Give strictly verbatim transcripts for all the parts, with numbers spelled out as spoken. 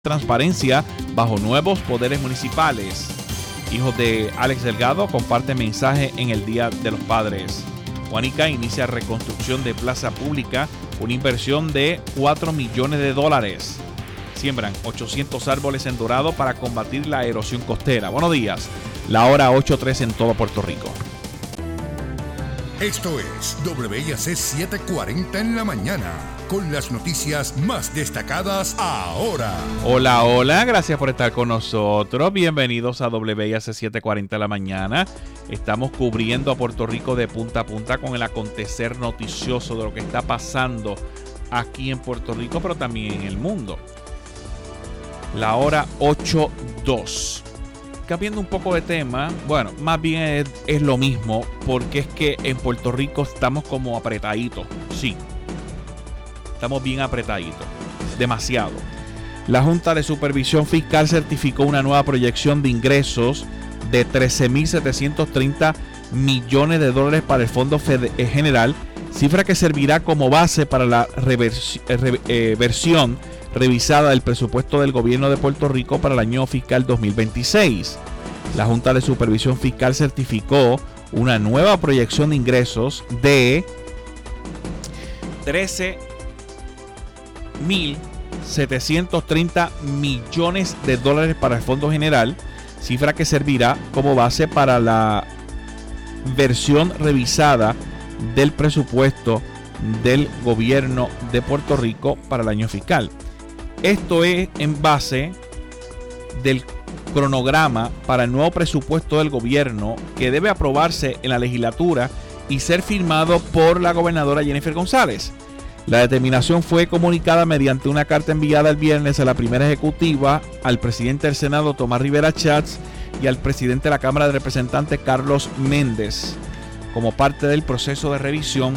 transparencia bajo nuevos poderes municipales. Hijos de Alex Delgado comparten mensaje en el Día de los Padres. Guánica inicia reconstrucción de plaza pública, una inversión de cuatro millones de dólares. Siembran ochocientos árboles en Dorado para combatir la erosión costera. Buenos días, la hora ocho tres en todo Puerto Rico. Esto es W I A C setecientos cuarenta en la mañana, con las noticias más destacadas ahora. Hola, hola, gracias por estar con nosotros. Bienvenidos a W I A C setecientos cuarenta en la mañana. Estamos cubriendo a Puerto Rico de punta a punta con el acontecer noticioso de lo que está pasando aquí en Puerto Rico, pero también en el mundo. La hora ocho dos. Cambiando un poco de tema, bueno, más bien es, es lo mismo, porque es que en Puerto Rico estamos como apretaditos, sí, estamos bien apretaditos, demasiado. La Junta de Supervisión Fiscal certificó una nueva proyección de ingresos de trece mil setecientos treinta millones de dólares para el Fondo General, cifra que servirá como base para la reversi- re- eh, versión revisada del presupuesto del gobierno de Puerto Rico para el año fiscal dos mil veintiséis. La Junta de Supervisión Fiscal certificó una nueva proyección de ingresos de trece mil setecientos treinta millones de dólares para el Fondo General, cifra que servirá como base para la versión revisada del presupuesto del gobierno de Puerto Rico para el año fiscal. Esto es en base del cronograma para el nuevo presupuesto del gobierno que debe aprobarse en la legislatura y ser firmado por la gobernadora Jennifer González. La determinación fue comunicada mediante una carta enviada el viernes a la primera ejecutiva, al presidente del Senado Tomás Rivera Chats y al presidente de la Cámara de Representantes Carlos Méndez, como parte del proceso de revisión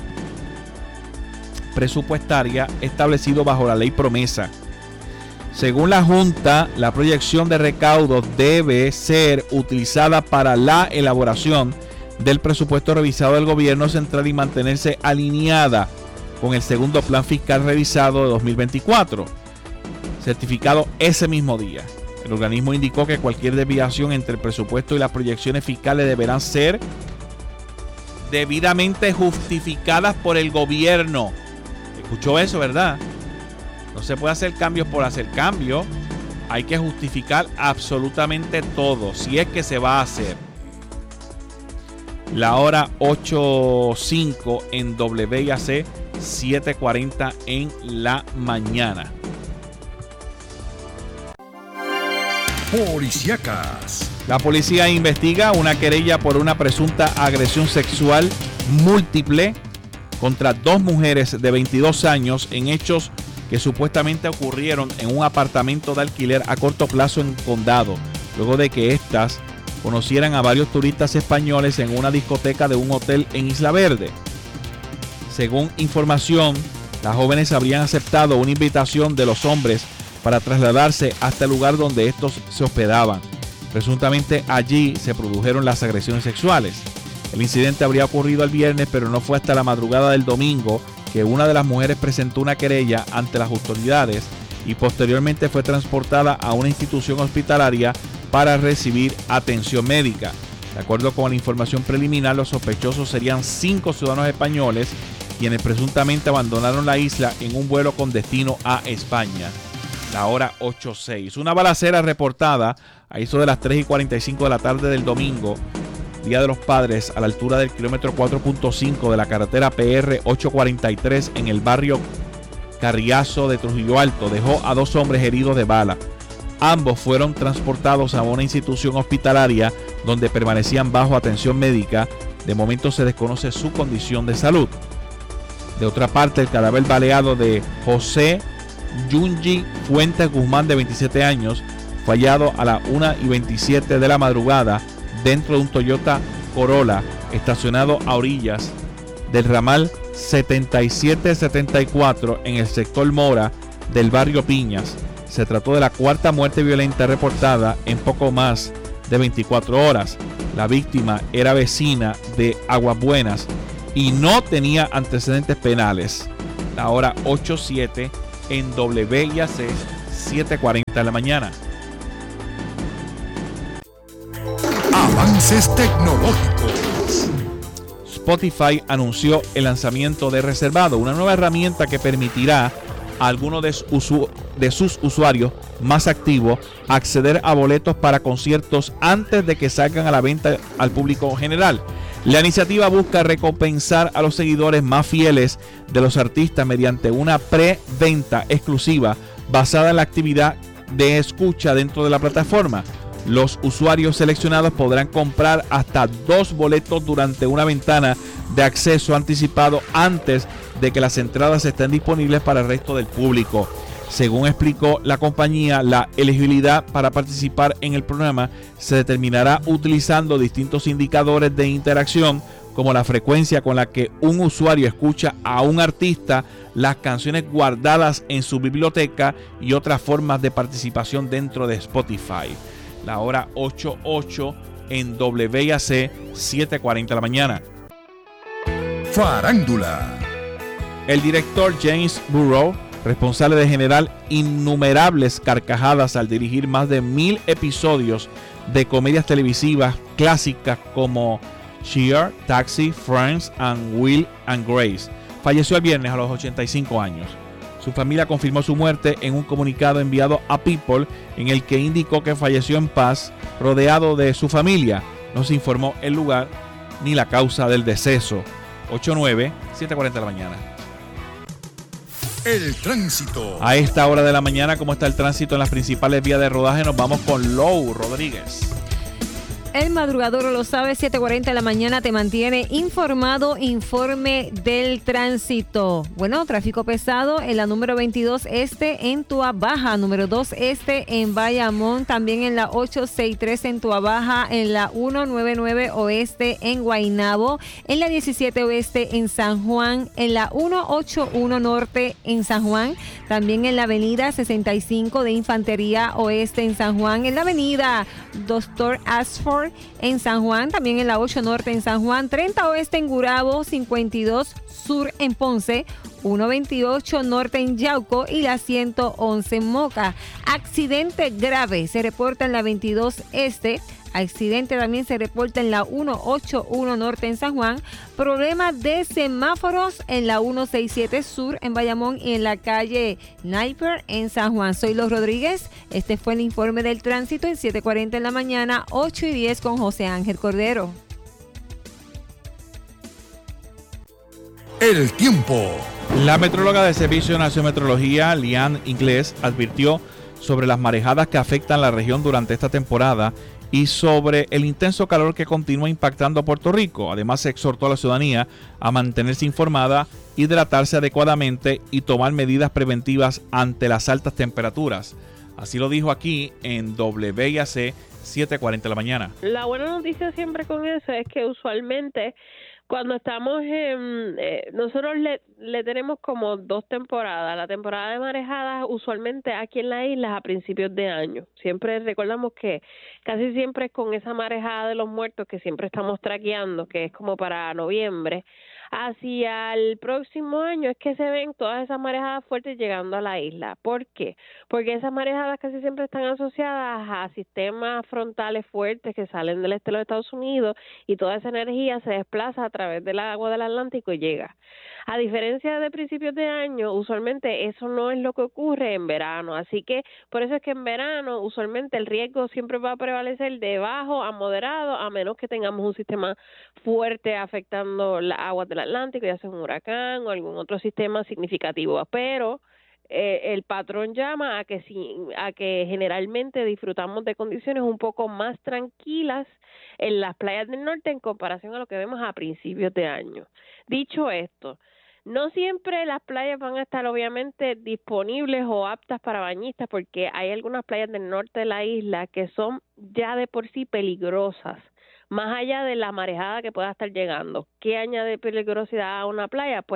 presupuestaria establecido bajo la ley promesa. Según la Junta, la proyección de recaudos debe ser utilizada para la elaboración del presupuesto revisado del gobierno central y mantenerse alineada con el segundo plan fiscal revisado de dos mil veinticuatro, certificado ese mismo día. El organismo indicó que cualquier desviación entre el presupuesto y las proyecciones fiscales deberán ser debidamente justificadas por el gobierno. Escuchó eso, ¿verdad? No se puede hacer cambios por hacer cambios. Hay que justificar absolutamente todo, si es que se va a hacer. La hora ocho cinco en W I A C setecientos cuarenta en la mañana. Policíacas. La policía investiga una querella por una presunta agresión sexual múltiple contra dos mujeres de veintidós años en hechos que supuestamente ocurrieron en un apartamento de alquiler a corto plazo en Condado, luego de que éstas conocieran a varios turistas españoles en una discoteca de un hotel en Isla Verde. Según información, las jóvenes habrían aceptado una invitación de los hombres para trasladarse hasta el lugar donde estos se hospedaban. Presuntamente allí se produjeron las agresiones sexuales. El incidente habría ocurrido el viernes, pero no fue hasta la madrugada del domingo que una de las mujeres presentó una querella ante las autoridades y posteriormente fue transportada a una institución hospitalaria para recibir atención médica. De acuerdo con la información preliminar, los sospechosos serían cinco ciudadanos españoles quienes presuntamente abandonaron la isla en un vuelo con destino a España. La hora ocho seis. Una balacera reportada a eso de las tres y cuarenta y cinco de la tarde del domingo, Día de los Padres, a la altura del kilómetro cuatro punto cinco de la carretera P R ochocientos cuarenta y tres en el barrio Carriazo de Trujillo Alto, dejó a dos hombres heridos de bala. Ambos fueron transportados a una institución hospitalaria donde permanecían bajo atención médica. De momento se desconoce su condición de salud. De otra parte, el cadáver baleado de José Yunji Fuentes Guzmán, de veintisiete años, fue hallado a las una y veintisiete de la madrugada dentro de un Toyota Corolla estacionado a orillas del ramal setenta y siete setenta y cuatro en el sector Mora del barrio Piñas. Se trató de la cuarta muerte violenta reportada en poco más de veinticuatro horas. La víctima era vecina de Aguas Buenas y no tenía antecedentes penales. La hora ocho siete en W I A C siete cuarenta de la mañana. Avances tecnológicos. Spotify anunció el lanzamiento de Reservado, una nueva herramienta que permitirá a algunos de, su, de sus usuarios más activos acceder a boletos para conciertos antes de que salgan a la venta al público general. La iniciativa busca recompensar a los seguidores más fieles de los artistas mediante una preventa exclusiva basada en la actividad de escucha dentro de la plataforma. Los usuarios seleccionados podrán comprar hasta dos boletos durante una ventana de acceso anticipado antes de que las entradas estén disponibles para el resto del público. Según explicó la compañía, la elegibilidad para participar en el programa se determinará utilizando distintos indicadores de interacción, como la frecuencia con la que un usuario escucha a un artista, las canciones guardadas en su biblioteca y otras formas de participación dentro de Spotify. La hora ocho ocho en W I A C siete cuarenta de la mañana. Farándula. El director James Burrow, responsable de generar innumerables carcajadas al dirigir más de mil episodios de comedias televisivas clásicas como Cheer, Taxi, Friends and Will and Grace, falleció el viernes a los ochenta y cinco años. Su familia confirmó su muerte en un comunicado enviado a People, en el que indicó que falleció en paz, rodeado de su familia. No se informó el lugar ni la causa del deceso. ocho nueve, siete cuarenta de la mañana. El tránsito. A esta hora de la mañana, ¿cómo está el tránsito en las principales vías de rodaje? Nos vamos con Lou Rodríguez. El madrugador lo sabe, siete cuarenta de la mañana te mantiene informado, informe del tránsito. Bueno, tráfico pesado en la número veintidós este en Tua Baja, número dos este en Bayamón, también en la ochocientos sesenta y tres en Tua Baja, en la ciento noventa y nueve oeste en Guaynabo, en la diecisiete oeste en San Juan, en la ciento ochenta y uno norte en San Juan, también en la avenida sesenta y cinco de Infantería Oeste en San Juan, en la avenida Doctor Ashford en San Juan, también en la ocho norte en San Juan, treinta oeste en Gurabo, cincuenta y dos sur en Ponce, ciento veintiocho norte en Yauco y la ciento once en Moca. Accidente grave se reporta en la veintidós este. Accidente también se reporta en la ciento ochenta y uno norte en San Juan. Problema de semáforos en la ciento sesenta y siete sur en Bayamón y en la calle Napier en San Juan. Soy Los Rodríguez. Este fue el informe del tránsito en siete cuarenta en la mañana, ocho y diez con José Ángel Cordero. El tiempo. La metróloga del Servicio Nacional de Meteorología, Lian Inglés, advirtió sobre las marejadas que afectan la región durante esta temporada y sobre el intenso calor que continúa impactando a Puerto Rico. Además, se exhortó a la ciudadanía a mantenerse informada, hidratarse adecuadamente y tomar medidas preventivas ante las altas temperaturas. Así lo dijo aquí en W I A C siete cuarenta de la mañana. La buena noticia siempre con eso es que usualmente cuando estamos en, eh, nosotros le, le tenemos como dos temporadas. La temporada de marejadas usualmente aquí en la isla a principios de año. Siempre recordamos que casi siempre es con esa marejada de los muertos que siempre estamos traqueando, que es como para noviembre. Hacia el próximo año es que se ven todas esas marejadas fuertes llegando a la isla. ¿Por qué? Porque esas marejadas casi siempre están asociadas a sistemas frontales fuertes que salen del este de los Estados Unidos y toda esa energía se desplaza a través del agua del Atlántico y llega. A diferencia de principios de año, usualmente eso no es lo que ocurre en verano. Así que por eso es que en verano usualmente el riesgo siempre va a prevalecer de bajo a moderado, a menos que tengamos un sistema fuerte afectando las aguas del Atlántico, ya sea un huracán o algún otro sistema significativo. Pero eh, el patrón llama a que, si, a que generalmente disfrutamos de condiciones un poco más tranquilas en las playas del norte en comparación a lo que vemos a principios de año. Dicho esto, no siempre las playas van a estar obviamente disponibles o aptas para bañistas, porque hay algunas playas del norte de la isla que son ya de por sí peligrosas, más allá de la marejada que pueda estar llegando. ¿Qué añade peligrosidad a una playa? Pues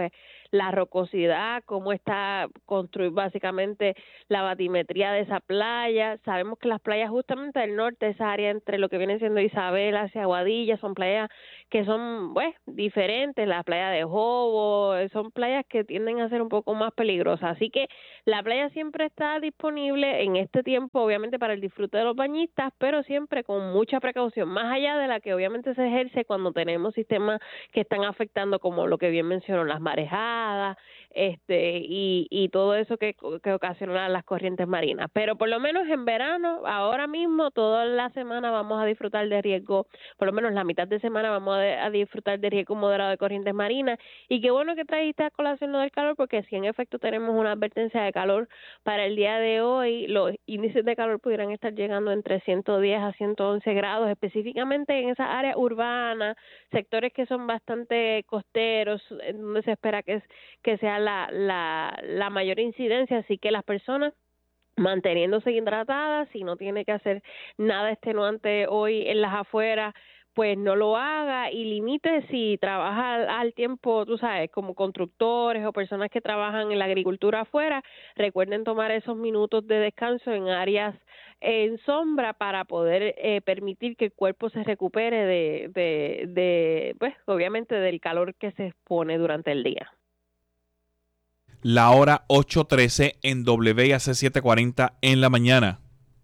la rocosidad, cómo está construida básicamente la batimetría de esa playa. Sabemos que las playas justamente del norte, esa área entre lo que viene siendo Isabel hacia Aguadilla, son playas que son, pues, diferentes. La playa de Jobo, son playas que tienden a ser un poco más peligrosas. Así que la playa siempre está disponible en este tiempo, obviamente, para el disfrute de los bañistas, pero siempre con mucha precaución, más allá de la que obviamente se ejerce cuando tenemos sistemas que están afectando, como lo que bien mencionó, las marejadas, este y, y todo eso que, que ocasionan las corrientes marinas. Pero por lo menos en verano, ahora mismo, toda la semana vamos a disfrutar de riesgo, por lo menos la mitad de semana vamos a, de, a disfrutar de riesgo moderado de corrientes marinas. Y qué bueno que trajiste a colación lo del calor, porque si en efecto tenemos una advertencia de calor para el día de hoy, los índices de calor pudieran estar llegando entre ciento diez a ciento once grados, específicamente en esas áreas urbanas, sectores que son bastante costeros, donde se espera que, es, que sea la, la, la mayor incidencia. Así que las personas manteniéndose hidratadas, si no tiene que hacer nada extenuante hoy en las afueras, pues no lo haga, y limite si trabaja al, al tiempo, tú sabes, como constructores o personas que trabajan en la agricultura afuera, recuerden tomar esos minutos de descanso en áreas en sombra para poder eh, permitir que el cuerpo se recupere de, de, de, pues, obviamente del calor que se expone durante el día. La hora ocho trece en W A C setecientos cuarenta en la mañana.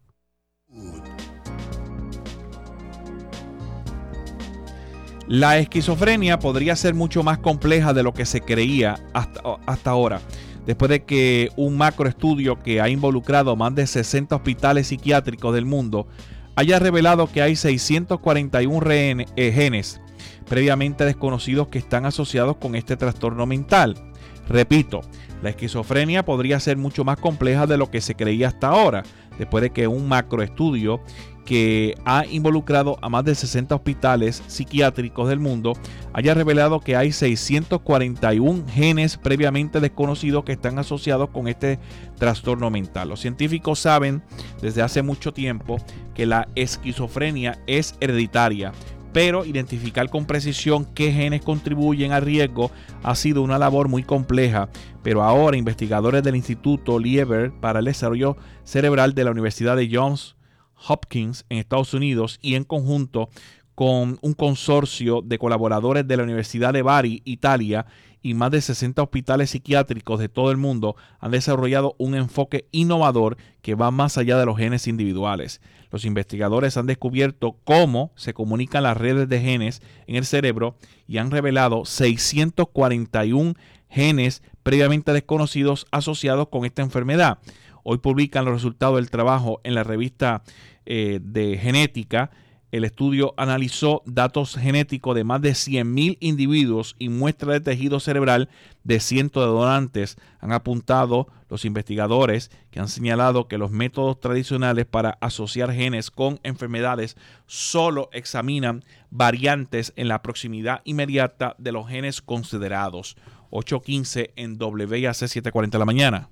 La esquizofrenia podría ser mucho más compleja de lo que se creía hasta, hasta ahora, después de que un macroestudio que ha involucrado más de sesenta hospitales psiquiátricos del mundo haya revelado que hay seiscientos cuarenta y uno rehen, eh, genes previamente desconocidos que están asociados con este trastorno mental. Repito, la esquizofrenia podría ser mucho más compleja de lo que se creía hasta ahora, después de que un macroestudio que ha involucrado a más de sesenta hospitales psiquiátricos del mundo haya revelado que hay seiscientos cuarenta y uno genes previamente desconocidos que están asociados con este trastorno mental. Los científicos saben desde hace mucho tiempo que la esquizofrenia es hereditaria, pero identificar con precisión qué genes contribuyen al riesgo ha sido una labor muy compleja. Pero ahora investigadores del Instituto Lieber para el Desarrollo Cerebral de la Universidad de Johns Hopkins en Estados Unidos, y en conjunto con un consorcio de colaboradores de la Universidad de Bari, Italia, y más de sesenta hospitales psiquiátricos de todo el mundo, han desarrollado un enfoque innovador que va más allá de los genes individuales. Los investigadores han descubierto cómo se comunican las redes de genes en el cerebro y han revelado seiscientos cuarenta y uno genes previamente desconocidos asociados con esta enfermedad. Hoy publican los resultados del trabajo en la revista eh, de genética. El estudio analizó datos genéticos de más de cien mil individuos y muestras de tejido cerebral de cientos de donantes. Han apuntado los investigadores que han señalado que los métodos tradicionales para asociar genes con enfermedades solo examinan variantes en la proximidad inmediata de los genes considerados. ocho quince en W A C setecientos cuarenta de la mañana.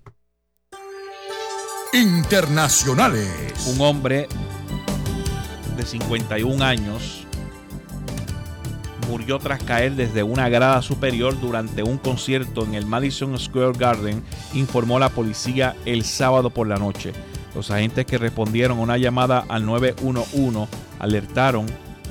Internacionales. Un hombre de cincuenta y un años murió tras caer desde una grada superior durante un concierto en el Madison Square Garden, informó la policía el sábado por la noche. Los agentes que respondieron a una llamada al nueve uno uno alertaron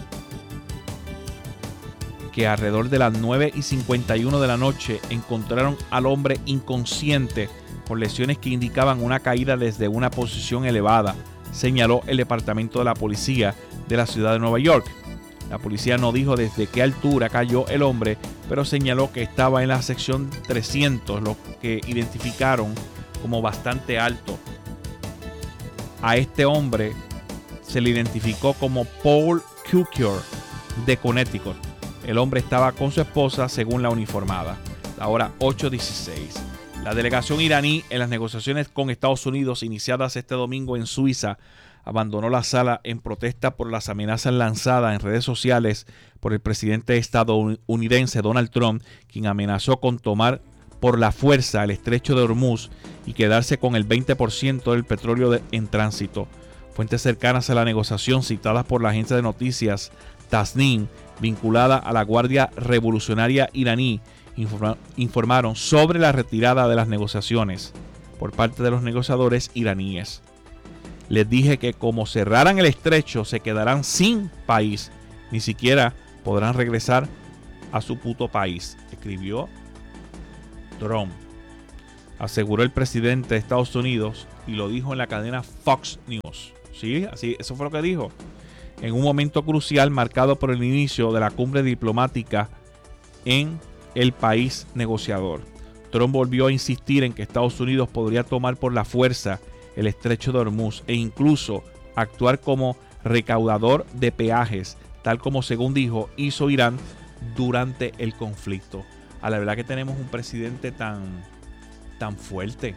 que alrededor de las nueve y cincuenta y uno de la noche encontraron al hombre inconsciente con lesiones que indicaban una caída desde una posición elevada, señaló el departamento de la policía de la ciudad de Nueva York. La policía no dijo desde qué altura cayó el hombre, pero señaló que estaba en la sección trescientos, lo que identificaron como bastante alto. A este hombre se le identificó como Paul Cukor, de Connecticut. El hombre estaba con su esposa, según la uniformada. Ahora ocho dieciséis. La delegación iraní en las negociaciones con Estados Unidos, iniciadas este domingo en Suiza, abandonó la sala en protesta por las amenazas lanzadas en redes sociales por el presidente estadounidense Donald Trump, quien amenazó con tomar por la fuerza el estrecho de Hormuz y quedarse con el veinte por ciento del petróleo de, en tránsito. Fuentes cercanas a la negociación, citadas por la agencia de noticias Tasnim, vinculada a la Guardia Revolucionaria iraní, informa- informaron sobre la retirada de las negociaciones por parte de los negociadores iraníes. Les dije que como cerraran el estrecho se quedarán sin país, ni siquiera podrán regresar a su puto país, escribió Trump. Aseguró el presidente de Estados Unidos y lo dijo en la cadena Fox News. Sí, así, eso fue lo que dijo. En un momento crucial marcado por el inicio de la cumbre diplomática en el país negociador. Trump volvió a insistir en que Estados Unidos podría tomar por la fuerza el estrecho de Hormuz e incluso actuar como recaudador de peajes, tal como, según dijo, hizo Irán durante el conflicto. A la verdad que tenemos un presidente tan, tan fuerte.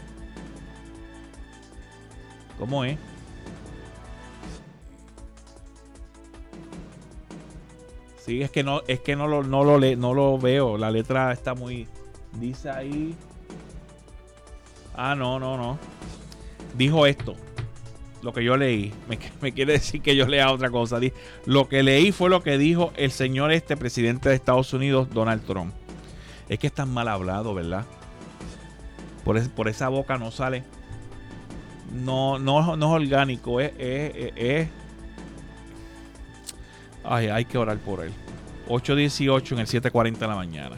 ¿Cómo es? Sí, es que no, es que no lo, no lo le, no lo veo. La letra está muy. Dice ahí. Ah, no, no, no. Dijo esto. Lo que yo leí. Me, me quiere decir que yo lea otra cosa. Lo que leí fue lo que dijo el señor este presidente de Estados Unidos, Donald Trump. Es que es tan mal hablado, ¿verdad? Por, es, por esa boca no sale. No, no, no es orgánico. Es, es, es, es Ay, hay que orar por él. ocho dieciocho en el siete cuarenta de la mañana.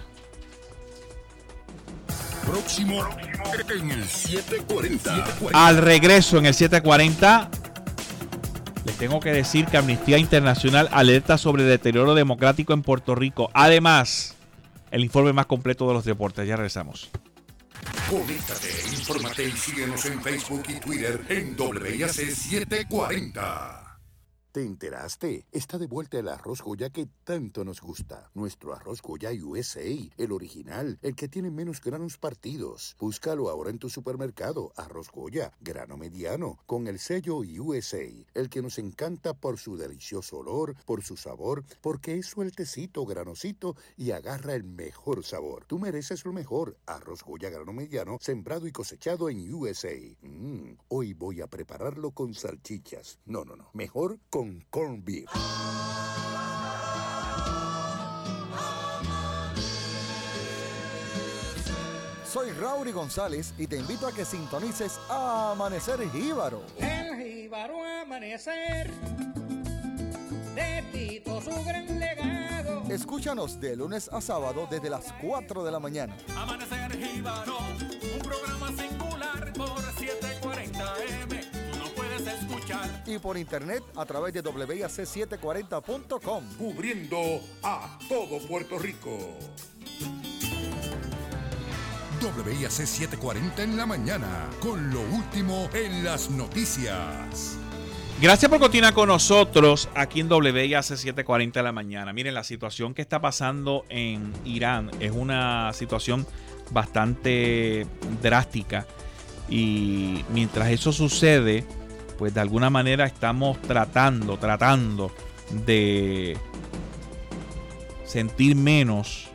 Próximo en el siete cuarenta. Al regreso en el siete cuarenta, les tengo que decir que Amnistía Internacional alerta sobre el deterioro democrático en Puerto Rico. Además, el informe más completo de los deportes. Ya regresamos. Conéctate, infórmate y síguenos en Facebook y Twitter en W I A C setecientos cuarenta. ¿Te enteraste? Está de vuelta el arroz Goya que tanto nos gusta. Nuestro arroz Goya U S A, el original, el que tiene menos granos partidos. Búscalo ahora en tu supermercado. Arroz Goya, grano mediano, con el sello U S A, el que nos encanta por su delicioso olor, por su sabor, porque es sueltecito, granosito y agarra el mejor sabor. Tú mereces lo mejor. Arroz Goya, grano mediano, sembrado y cosechado en U S A. Mm, hoy voy a prepararlo con salchichas. No, no, no. Mejor con corned beef. Soy Raury González y te invito a que sintonices a Amanecer Jíbaro. El Jíbaro Amanecer, de Tito su gran legado. Escúchanos de lunes a sábado desde las cuatro de la mañana. Amanecer Jíbaro, un programa singular por setecientos cuarenta A M. Tú no puedes escuchar. Y por internet a través de W I A C setecientos cuarenta punto com. Cubriendo a todo Puerto Rico. W I A C setecientos cuarenta en la mañana, con lo último en las noticias. Gracias por continuar con nosotros aquí en W I A C setecientos cuarenta en la mañana. Miren, la situación que está pasando en Irán es una situación bastante drástica. Y mientras eso sucede, pues de alguna manera estamos tratando, tratando de sentir menos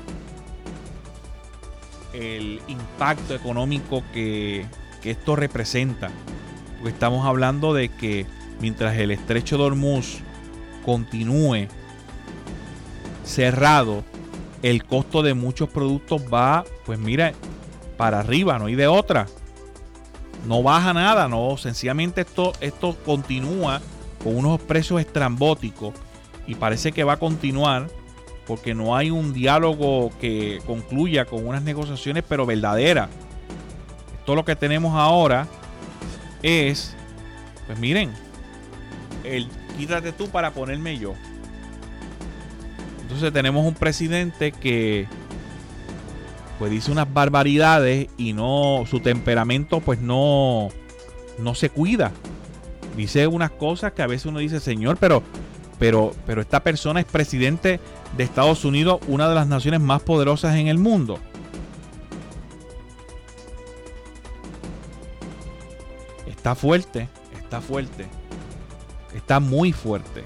el impacto económico que, que esto representa. Porque estamos hablando de que mientras el estrecho de Hormuz continúe cerrado, el costo de muchos productos va, pues mira, para arriba, no hay de otra. No baja nada, no, sencillamente esto, esto continúa con unos precios estrambóticos y parece que va a continuar porque no hay un diálogo que concluya con unas negociaciones pero verdaderas. Esto lo que tenemos ahora es, pues miren, el quítate tú para ponerme yo. Entonces tenemos un presidente que pues dice unas barbaridades y no, su temperamento pues no, no se cuida. Dice unas cosas que a veces uno dice, señor, pero, pero, pero esta persona es presidente de Estados Unidos, una de las naciones más poderosas en el mundo. Está fuerte, está fuerte, está muy fuerte.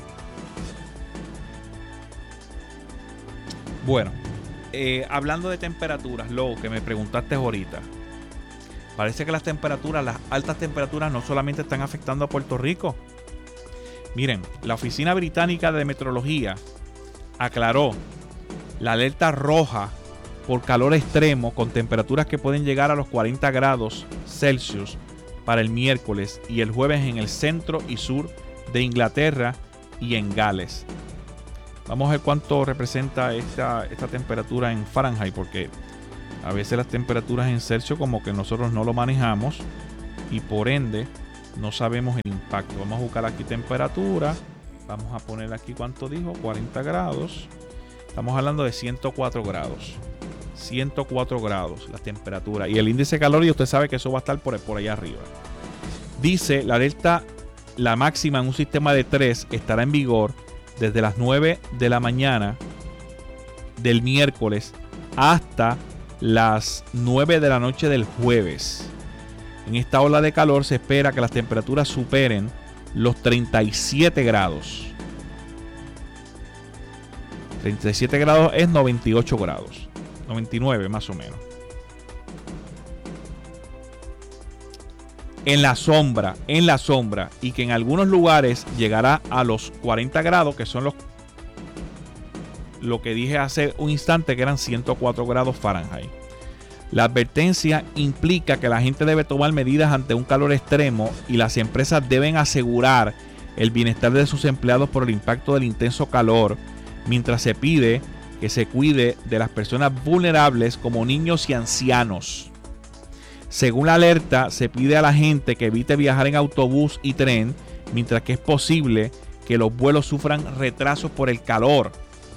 Bueno. Eh, hablando de temperaturas, lo que me preguntaste ahorita, parece que las temperaturas, las altas temperaturas no solamente están afectando a Puerto Rico. Miren, la Oficina Británica de Meteorología aclaró la alerta roja por calor extremo con temperaturas que pueden llegar a los cuarenta grados Celsius para el miércoles y el jueves en el centro y sur de Inglaterra y en Gales. Vamos a ver cuánto representa esta, esta temperatura en Fahrenheit, porque a veces las temperaturas en Celsius como que nosotros no lo manejamos y por ende no sabemos el impacto. Vamos a buscar aquí temperatura. Vamos a poner aquí cuánto dijo, cuarenta grados. Estamos hablando de ciento cuatro grados. ciento cuatro grados la temperatura. Y el índice de calor, y usted sabe que eso va a estar por, por allá arriba. Dice, la alerta, la máxima en un sistema de tres estará en vigor desde las nueve de la mañana del miércoles hasta las nueve de la noche del jueves. En esta ola de calor se espera que las temperaturas superen los treinta y siete grados. treinta y siete grados es noventa y ocho grados. noventa y nueve más o menos. En la sombra, en la sombra, y que en algunos lugares llegará a los cuarenta grados, que son los lo que dije hace un instante, que eran ciento cuatro grados Fahrenheit. La advertencia implica que la gente debe tomar medidas ante un calor extremo y las empresas deben asegurar el bienestar de sus empleados por el impacto del intenso calor, mientras se pide que se cuide de las personas vulnerables como niños y ancianos. Según la alerta, se pide a la gente que evite viajar en autobús y tren, mientras que es posible que los vuelos sufran retrasos por el calor.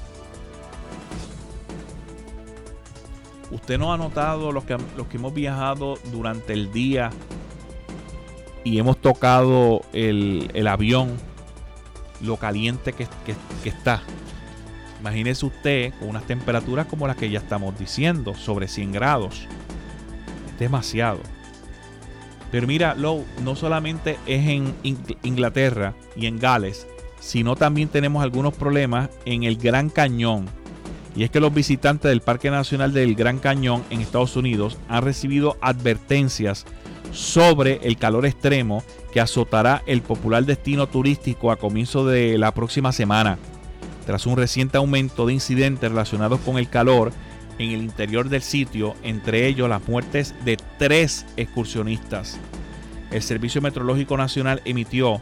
¿Usted no ha notado, los que, los que hemos viajado durante el día y hemos tocado el, el avión, lo caliente que, que, que está? Imagínese usted con unas temperaturas como las que ya estamos diciendo, sobre cien grados. Es demasiado. Pero mira, Lou, no solamente es en Inglaterra y en Gales, sino también tenemos algunos problemas en el Gran Cañón. Y es que los visitantes del Parque Nacional del Gran Cañón en Estados Unidos han recibido advertencias sobre el calor extremo que azotará el popular destino turístico a comienzo de la próxima semana, tras un reciente aumento de incidentes relacionados con el calor en el interior del sitio, entre ellos las muertes de tres excursionistas. El Servicio Meteorológico Nacional emitió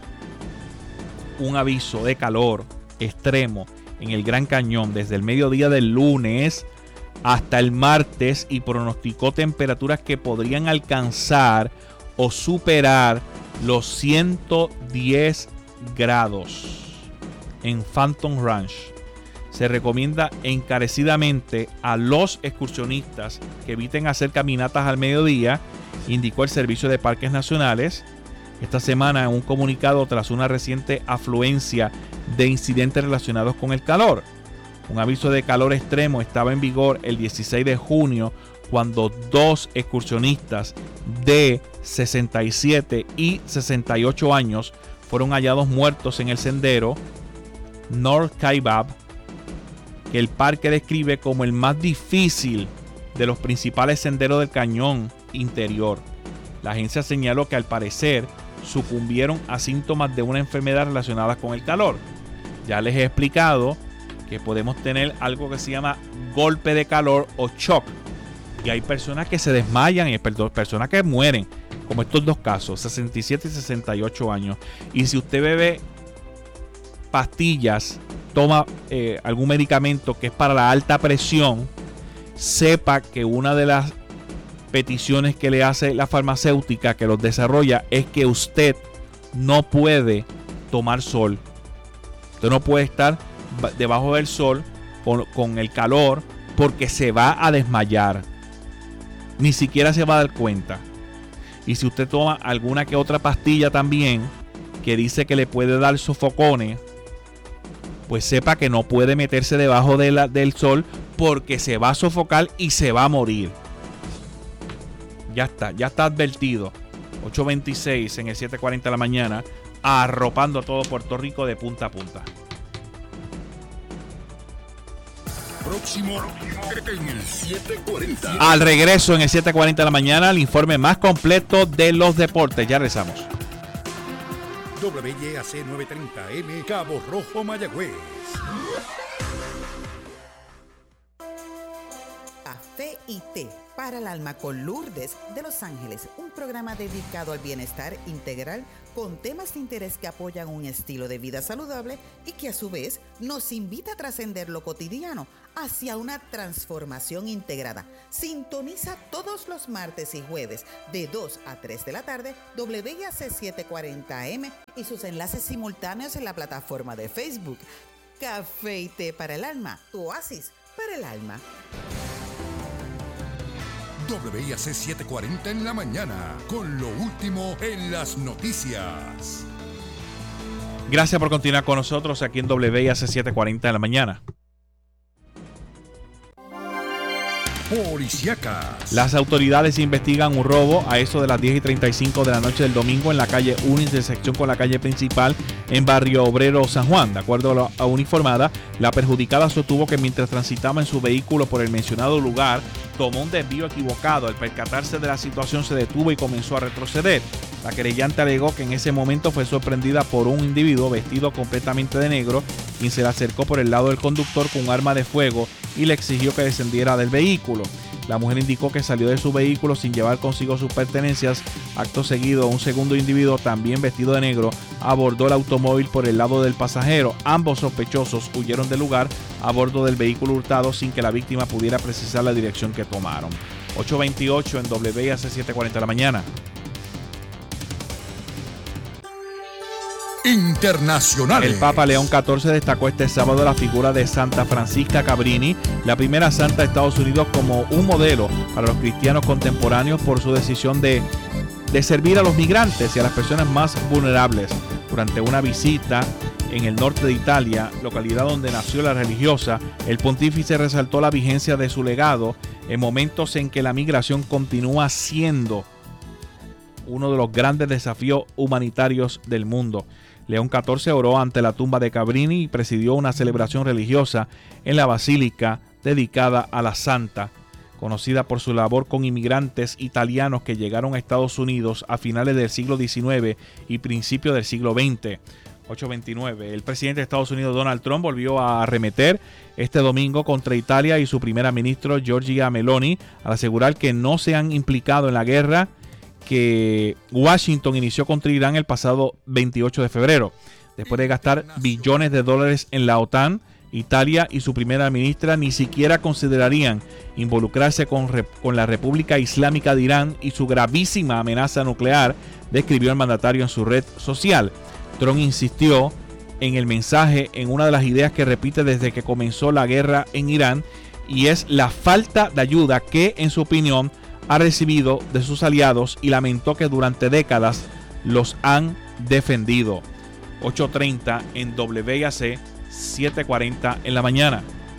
un aviso de calor extremo en el Gran Cañón desde el mediodía del lunes hasta el martes y pronosticó temperaturas que podrían alcanzar o superar los ciento diez grados en Phantom Ranch. Se recomienda encarecidamente a los excursionistas que eviten hacer caminatas al mediodía, indicó el Servicio de Parques Nacionales esta semana en un comunicado tras una reciente afluencia de incidentes relacionados con el calor. Un aviso de calor extremo estaba en vigor el dieciséis de junio cuando dos excursionistas de sesenta y siete y sesenta y ocho años fueron hallados muertos en el sendero North Kaibab, que el parque describe como el más difícil de los principales senderos del cañón interior. La agencia señaló que al parecer sucumbieron a síntomas de una enfermedad relacionada con el calor. Ya les he explicado que podemos tener algo que se llama golpe de calor o shock, y hay personas que se desmayan y personas que mueren, como estos dos casos, sesenta y siete y sesenta y ocho años. Y si usted bebe pastillas, toma eh, algún medicamento que es para la alta presión, sepa que una de las peticiones que le hace la farmacéutica que los desarrolla es que usted no puede tomar sol. Usted no puede estar debajo del sol con, con el calor, porque se va a desmayar. Ni siquiera se va a dar cuenta. Y si usted toma alguna que otra pastilla también que dice que le puede dar sofocones, pues sepa que no puede meterse debajo de la, del sol, porque se va a sofocar y se va a morir. Ya está, ya está advertido. ocho veintiséis en el siete cuarenta de la mañana, arropando a todo Puerto Rico de punta a punta. Próximo en el siete cuarenta. Al regreso en el siete cuarenta de la mañana, el informe más completo de los deportes. Ya regresamos. W Y A C novecientos treinta M, Cabo Rojo, Mayagüez. y Té para el alma con Lourdes de Los Ángeles, un programa dedicado al bienestar integral con temas de interés que apoyan un estilo de vida saludable y que a su vez nos invita a trascender lo cotidiano hacia una transformación integrada. Sintoniza todos los martes y jueves de dos a tres de la tarde W I A C setecientos cuarenta A M y sus enlaces simultáneos en la plataforma de Facebook. Café y Té para el alma, tu oasis para el alma. W I A C setecientos cuarenta en la mañana, con lo último en las noticias. Gracias por continuar con nosotros aquí en W I A C setecientos cuarenta en la mañana. Policíacas. Las autoridades investigan un robo a eso de las diez y treinta y cinco de la noche del domingo en la calle uno, intersección con la calle principal en Barrio Obrero, San Juan. De acuerdo a Uniformada, la perjudicada sostuvo que mientras transitaba en su vehículo por el mencionado lugar, tomó un desvío equivocado. Al percatarse de la situación, se detuvo y comenzó a retroceder. La querellante alegó que en ese momento fue sorprendida por un individuo vestido completamente de negro, quien se le acercó por el lado del conductor con un arma de fuego y le exigió que descendiera del vehículo. La mujer indicó que salió de su vehículo sin llevar consigo sus pertenencias. Acto seguido, un segundo individuo, también vestido de negro, abordó el automóvil por el lado del pasajero. Ambos sospechosos huyeron del lugar a bordo del vehículo hurtado sin que la víctima pudiera precisar la dirección que tomaron. ocho veintiocho en W I A C setecientos cuarenta de la mañana. Internacionales. El Papa León catorce destacó este sábado la figura de Santa Francisca Cabrini, la primera santa de Estados Unidos, como un modelo para los cristianos contemporáneos por su decisión de, de servir a los migrantes y a las personas más vulnerables. Durante una visita en el norte de Italia, localidad donde nació la religiosa, el pontífice resaltó la vigencia de su legado en momentos en que la migración continúa siendo uno de los grandes desafíos humanitarios del mundo. León catorce oró ante la tumba de Cabrini y presidió una celebración religiosa en la basílica dedicada a la santa, conocida por su labor con inmigrantes italianos que llegaron a Estados Unidos a finales del siglo diecinueve y principios del siglo veinte. ocho veintinueve. El presidente de Estados Unidos, Donald Trump, volvió a arremeter este domingo contra Italia y su primera ministra, Giorgia Meloni, al asegurar que no se han implicado en la guerra que Washington inició contra Irán el pasado veintiocho de febrero. Después de gastar billones de dólares en la OTAN, Italia y su primera ministra ni siquiera considerarían involucrarse con, con la República Islámica de Irán y su gravísima amenaza nuclear, describió el mandatario en su red social. Trump insistió en el mensaje en una de las ideas que repite desde que comenzó la guerra en Irán, y es la falta de ayuda que, en su opinión, ha recibido de sus aliados, y lamentó que durante décadas los han defendido. ocho treinta en W I A C setecientos cuarenta en la mañana.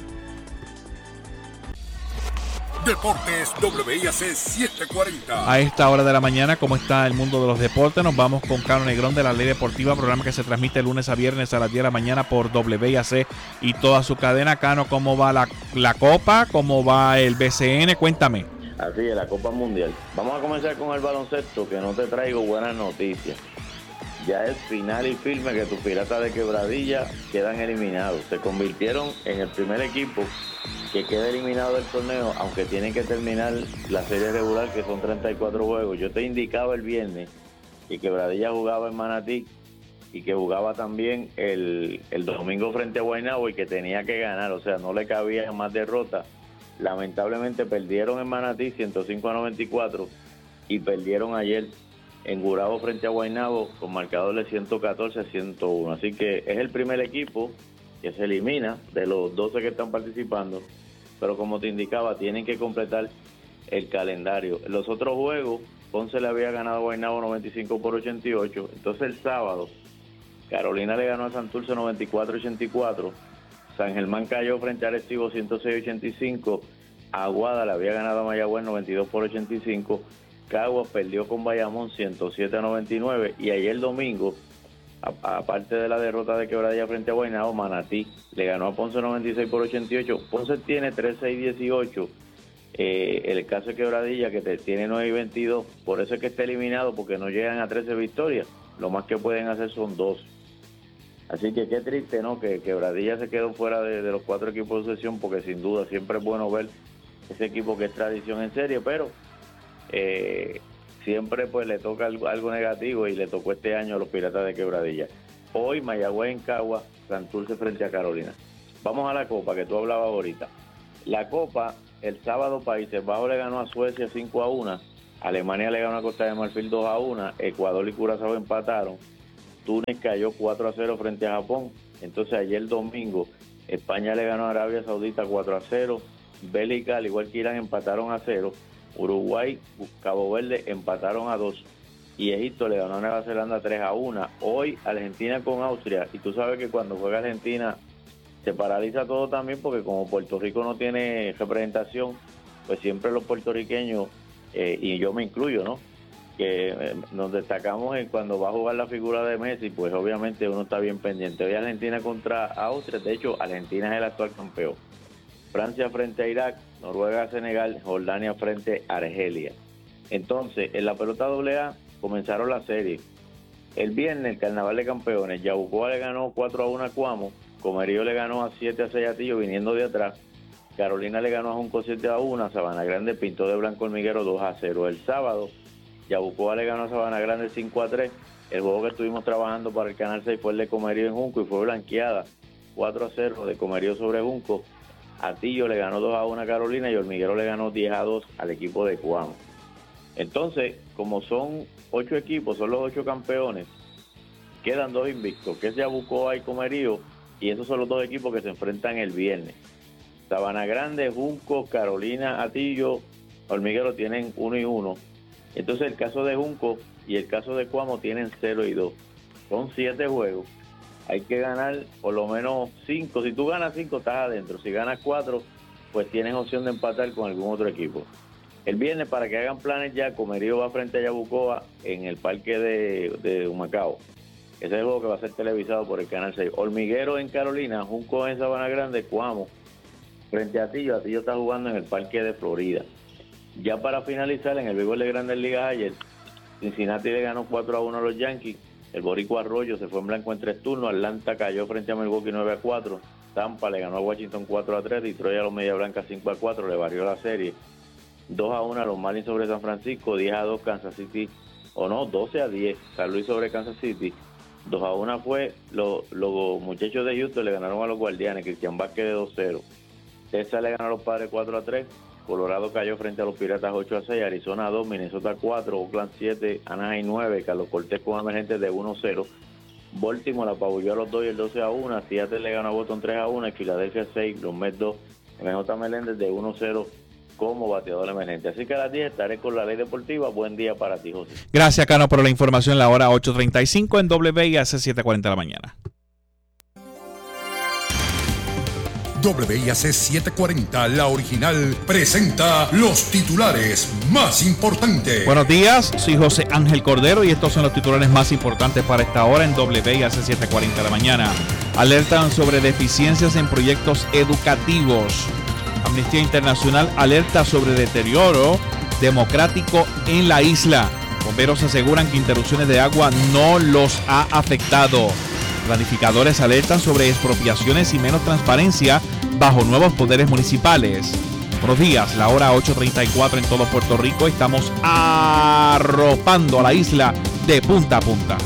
Deportes W I A C setecientos cuarenta. A esta hora de la mañana, ¿cómo está el mundo de los deportes? Nos vamos con Cano Negrón de la Ley Deportiva, programa que se transmite lunes a viernes a las diez de la mañana por W I A C y toda su cadena. Cano, ¿cómo va la, la Copa? ¿Cómo va el B C N? Cuéntame. Así es, la Copa Mundial. Vamos a comenzar con el baloncesto, que no te traigo buenas noticias. Ya es final y firme que tus Piratas de Quebradilla quedan eliminados. Se convirtieron en el primer equipo que queda eliminado del torneo, aunque tienen que terminar la serie regular, que son treinta y cuatro juegos. Yo te indicaba el viernes que Quebradilla jugaba en Manatí y que jugaba también el, el domingo frente a Guaynabo y que tenía que ganar, o sea, no le cabía más derrotas. Lamentablemente perdieron en Manatí ciento cinco a noventa y cuatro y perdieron ayer en Gurabo frente a Guaynabo con marcador de ciento catorce a ciento uno. Así que es el primer equipo que se elimina de los doce que están participando, pero como te indicaba, tienen que completar el calendario. Los otros juegos, Ponce le había ganado a Guaynabo noventa y cinco por ochenta y ocho. Entonces el sábado, Carolina le ganó a Santurce noventa y cuatro a ochenta y cuatro. San Germán cayó frente a Arecibo ciento seis a ochenta y cinco. Aguada le había ganado a Mayagüez noventa y dos por ochenta y cinco. Caguas perdió con Bayamón ciento siete a noventa y nueve. Y ayer domingo, aparte de la derrota de Quebradilla frente a Guaynabo, Manatí le ganó a Ponce noventa y seis por ochenta y ocho. Ponce tiene trece y dieciocho. Eh, el caso de Quebradilla, que te, tiene nueve y veintidós. Por eso es que está eliminado, porque no llegan a trece victorias. Lo más que pueden hacer son dos. Así que qué triste, ¿no? Que Quebradilla se quedó fuera de, de los cuatro equipos de sesión, porque sin duda siempre es bueno ver ese equipo que es tradición en serie, pero eh, siempre pues le toca algo, algo negativo y le tocó este año a los Piratas de Quebradilla. Hoy Mayagüez en Cagua, Santurce frente a Carolina. Vamos a la Copa, que tú hablabas ahorita. La Copa, el sábado Países Bajos le ganó a Suecia cinco a uno, Alemania le ganó a Costa de Marfil dos a uno, Ecuador y Curazao empataron, Túnez cayó cuatro a cero frente a Japón. Entonces ayer domingo España le ganó a Arabia Saudita cuatro a cero, Bélgica al igual que Irán empataron a cero, Uruguay, Cabo Verde empataron a dos y Egipto le ganó a Nueva Zelanda tres a uno. Hoy Argentina con Austria, y tú sabes que cuando juega Argentina se paraliza todo también, porque como Puerto Rico no tiene representación, pues siempre los puertorriqueños, eh, y yo me incluyo, ¿no?, que eh, nos destacamos en cuando va a jugar la figura de Messi, pues obviamente uno está bien pendiente. Hoy Argentina contra Austria, de hecho Argentina es el actual campeón. Francia frente a Irak, Noruega, Senegal, Jordania frente a Argelia. Entonces, en la pelota doble A comenzaron la serie. El viernes, el Carnaval de Campeones, Yabucoa le ganó cuatro a uno a Cuamo, Comerío le ganó a siete a seis a Tillo viniendo de atrás, Carolina le ganó a Junco siete a uno, Sabana Grande pintó de blanco hormiguero dos a cero. El sábado, Yabucoa le ganó a Sabana Grande cinco a tres. El juego que estuvimos trabajando para el Canal seis fue el de Comerío en Junco y fue blanqueada cuatro a cero de Comerío sobre Junco. Atillo le ganó dos a uno a Carolina y Hormiguero le ganó diez a dos al equipo de Cuamo. Entonces, como son ocho equipos, son los ocho campeones, quedan dos invictos, que es Yabucoa y Comerío, y esos son los dos equipos que se enfrentan el viernes. Sabana Grande, Junco, Carolina, Atillo, Hormiguero tienen uno y uno. Entonces el caso de Junco y el caso de Cuamo tienen cero y dos. Son siete juegos. Hay que ganar por lo menos cinco. Si tú ganas cinco, estás adentro. Si ganas cuatro, pues tienes opción de empatar con algún otro equipo. El viernes, para que hagan planes ya, Comerío va frente a Yabucoa en el parque de, de Humacao. Ese es el juego que va a ser televisado por el Canal seis. Hormiguero en Carolina, Junco en Sabana Grande, Cuamo frente a Atillo. Atillo está jugando en el parque de Florida. Ya para finalizar, en el béisbol de Grandes Ligas ayer, Cincinnati le ganó cuatro a uno a los Yankees. El Boricua Arroyo se fue en blanco en tres turnos. Atlanta cayó frente a Milwaukee nueve a cuatro. Tampa le ganó a Washington cuatro a tres. Detroit a los Media Blanca cinco a cuatro. Le barrió la serie. dos a uno a los Marlins sobre San Francisco. diez a dos Kansas City. O no, doce a diez San Luis sobre Kansas City. dos a uno fue los, los muchachos de Houston le ganaron a los Guardianes. Cristian Vázquez de dos cero. Texas le ganó a los Padres cuatro a tres. Colorado cayó frente a los Piratas ocho a seis, Arizona dos, Minnesota cuatro, Oakland siete, Anaheim nueve, Carlos Cortés con emergentes de uno a cero. Baltimore apabulló a los Dodgers doce a uno, Seattle le ganó a Boston tres a uno, Filadelfia seis, los Mets dos, M J Meléndez de uno a cero como bateador emergente. Así que a las diez estaré con la Ley Deportiva. Buen día para ti, José. Gracias, Cano, por la información. La hora ocho treinta y cinco en W I A C siete cuarenta de la mañana. W I A C setecientos cuarenta, la original, presenta los titulares más importantes. Buenos días, soy José Ángel Cordero y estos son los titulares más importantes para esta hora en W I A C setecientos cuarenta de la mañana. Alertan sobre deficiencias en proyectos educativos. Amnistía Internacional alerta sobre deterioro democrático en la isla. Bomberos aseguran que interrupciones de agua no los ha afectado. Planificadores alertan sobre expropiaciones y menos transparencia bajo nuevos poderes municipales. Buenos días, la hora ocho treinta y cuatro en todo Puerto Rico. Estamos arropando a la isla de punta a punta.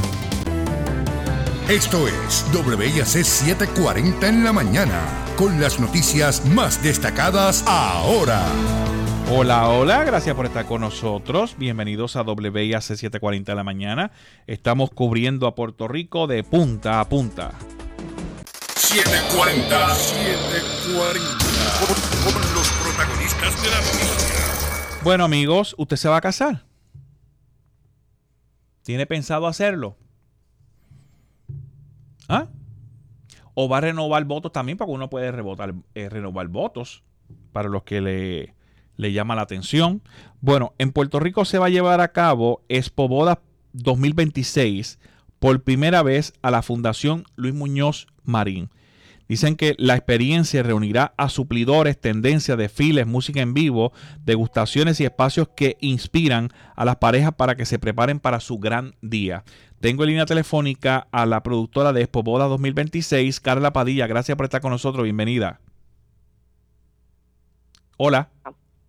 Esto es W I A C setecientos cuarenta en la mañana, con las noticias más destacadas ahora. Hola, hola, gracias por estar con nosotros. Bienvenidos a W I A C setecientos cuarenta en la mañana. Estamos cubriendo a Puerto Rico de punta a punta. setecientos cuarenta, setecientos cuarenta, con, con los protagonistas de la noticia. Bueno, amigos, ¿usted se va a casar? ¿Tiene pensado hacerlo? ¿Ah? ¿O va a renovar votos también? Porque uno puede rebotar, eh, renovar votos para los que le... le llama la atención. Bueno, en Puerto Rico se va a llevar a cabo Expo Boda dos mil veintiséis por primera vez a la Fundación Luis Muñoz Marín. Dicen que la experiencia reunirá a suplidores, tendencias, desfiles, música en vivo, degustaciones y espacios que inspiran a las parejas para que se preparen para su gran día. Tengo en línea telefónica a la productora de Expo Boda dos mil veintiséis, Carla Padilla. Gracias por estar con nosotros. Bienvenida. Hola.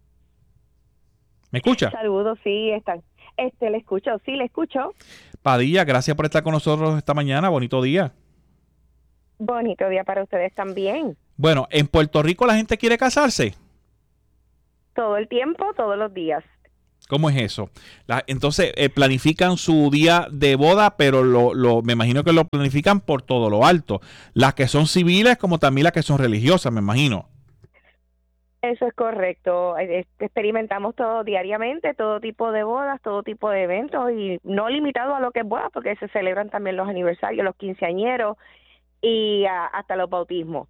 ¿Me escucha? Saludos, sí, están. Este, le escucho, sí, le escucho. Padilla, gracias por estar con nosotros esta mañana. Bonito día. Bonito día para ustedes también. Bueno, en Puerto Rico la gente quiere casarse. Todo el tiempo, todos los días. ¿Cómo es eso? La, entonces, eh, planifican su día de boda, pero lo, lo, me imagino que lo planifican por todo lo alto. Las que son civiles como también las que son religiosas, me imagino. Eso es correcto. Experimentamos todo diariamente, todo tipo de bodas, todo tipo de eventos y no limitado a lo que es boda, porque se celebran también los aniversarios, los quinceañeros y a, hasta los bautismos.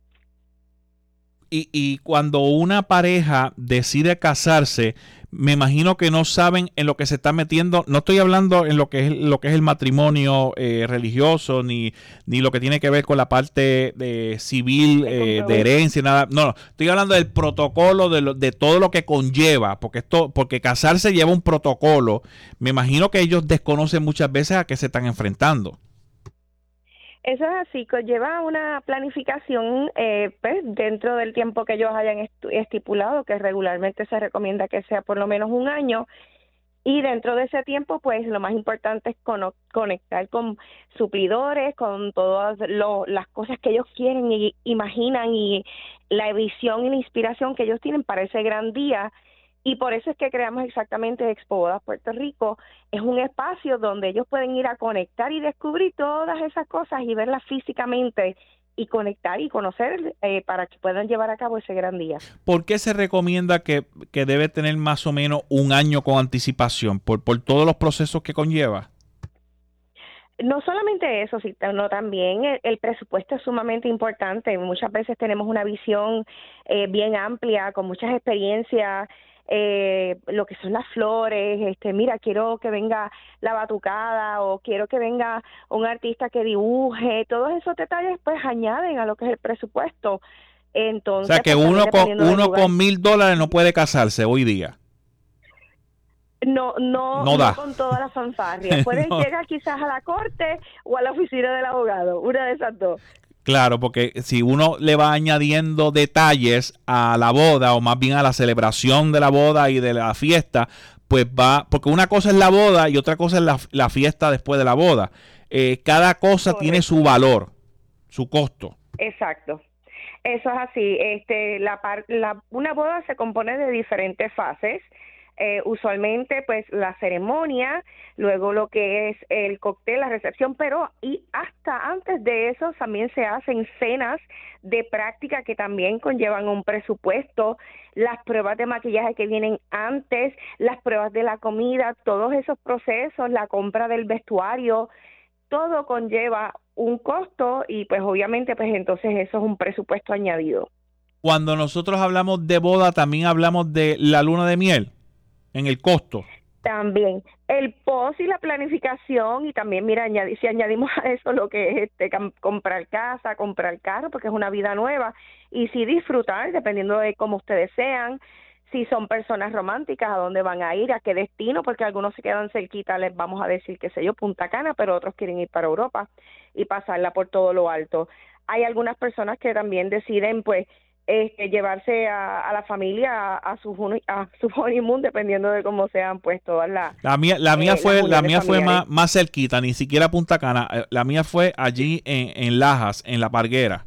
Y, y cuando una pareja decide casarse, me imagino que no saben en lo que se está metiendo. No estoy hablando en lo que es lo que es el matrimonio eh, religioso, ni, ni lo que tiene que ver con la parte de civil, eh, de herencia, nada. No, no, estoy hablando del protocolo, de, lo, de todo lo que conlleva, porque esto, porque casarse lleva un protocolo. Me imagino que ellos desconocen muchas veces a qué se están enfrentando. Eso es así, conlleva una planificación eh, pues, dentro del tiempo que ellos hayan estipulado, que regularmente se recomienda que sea por lo menos un año, y dentro de ese tiempo, pues lo más importante es cono- conectar con suplidores, con todas lo, las cosas que ellos quieren y imaginan y la visión y la inspiración que ellos tienen para ese gran día. Y por eso es que creamos exactamente Expo Bodas Puerto Rico. Es un espacio donde ellos pueden ir a conectar y descubrir todas esas cosas y verlas físicamente y conectar y conocer eh, para que puedan llevar a cabo ese gran día. ¿Por qué se recomienda que, que debe tener más o menos un año con anticipación? ¿Por, por todos los procesos que conlleva? No solamente eso, sino también el, el presupuesto es sumamente importante. Muchas veces tenemos una visión eh, bien amplia, con muchas experiencias, eh, lo que son las flores, este, mira, quiero que venga la batucada o quiero que venga un artista que dibuje, todos esos detalles pues añaden a lo que es el presupuesto. Entonces, o sea que pues, uno con uno lugar, con mil dólares no puede casarse hoy día. No, no, no, da. no con toda la fanfarria. Pueden no. llegar quizás a la corte o a la oficina del abogado, una de esas dos. Claro, porque si uno le va añadiendo detalles a la boda o más bien a la celebración de la boda y de la fiesta, pues va, porque una cosa es la boda y otra cosa es la, la fiesta después de la boda. Eh, cada cosa Correcto. Tiene su valor, su costo. Exacto. Eso es así. Este, la, la una boda se compone de diferentes fases. Eh, usualmente pues la ceremonia, luego lo que es el cóctel, la recepción, pero y hasta antes de eso también se hacen cenas de práctica que también conllevan un presupuesto, las pruebas de maquillaje que vienen antes, las pruebas de la comida, todos esos procesos, la compra del vestuario, todo conlleva un costo y pues obviamente pues entonces eso es un presupuesto añadido. Cuando nosotros hablamos de boda también hablamos de la luna de miel. En el costo. También el post y la planificación y también, mira, añadi, si añadimos a eso lo que es este, comprar casa, comprar carro, porque es una vida nueva, y sí disfrutar, dependiendo de cómo ustedes sean, si son personas románticas, a dónde van a ir, a qué destino, porque algunos se quedan cerquita, les vamos a decir, qué sé yo, Punta Cana, pero otros quieren ir para Europa y pasarla por todo lo alto. Hay algunas personas que también deciden, pues, Este, llevarse a, a la familia a, a su a su honeymoon dependiendo de cómo sean pues todas las la mía la mía eh, fue la mía fue más, más cerquita, ni siquiera Punta Cana, la mía fue allí en, en Lajas, en La Parguera.